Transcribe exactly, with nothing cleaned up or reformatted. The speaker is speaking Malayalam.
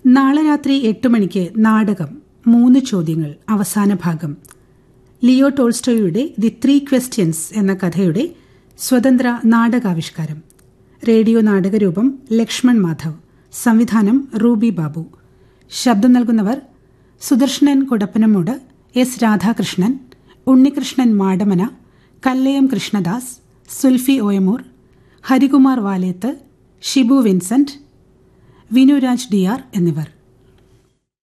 നാളെ രാത്രി എട്ട് മണിക്ക് നാടകം മൂന്ന് ചോദ്യങ്ങൾ അവസാന ഭാഗം. ലിയോ ടോൾസ്റ്റോയുടെ ദി ത്രീ ക്വസ്റ്റ്യൻസ് എന്ന കഥയുടെ സ്വതന്ത്ര നാടകാവിഷ്കാരം. റേഡിയോ നാടകരൂപം ലക്ഷ്മൺ മാധവ്. സംവിധാനം റൂബി ബാബു. ശബ്ദം നൽകുന്നവർ Sudarsanan Kodappanamoodu, S Radhakrishnan, Unnikrishnan Madamana, Kallayam Krishnadas, Zulfi ഓയമൂർ, Harikumar Valeth, Shibu Vincent, Vinuraj D R എന്നിവർ.